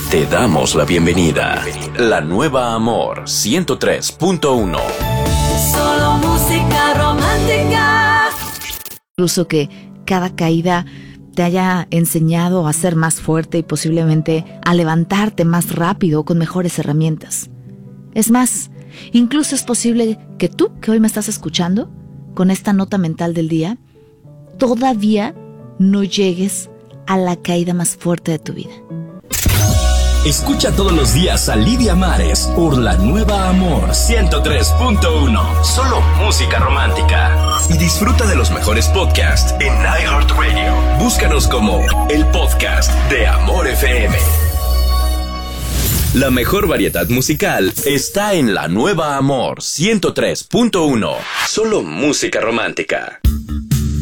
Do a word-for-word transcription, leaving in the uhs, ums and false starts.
Te damos la bienvenida. La nueva Amor ciento tres punto uno. Solo música romántica. Incluso que cada caída te haya enseñado a ser más fuerte y posiblemente a levantarte más rápido con mejores herramientas. Es más, incluso es posible que tú, que hoy me estás escuchando, con esta nota mental del día, todavía no llegues a la caída más fuerte de tu vida. Escucha todos los días a Lidia Mares por La Nueva Amor ciento tres punto uno. Solo música romántica. Y disfruta de los mejores podcasts en iHeartRadio. Búscanos como el podcast de Amor F M. La mejor variedad musical Está en La Nueva Amor ciento tres punto uno. Solo música romántica.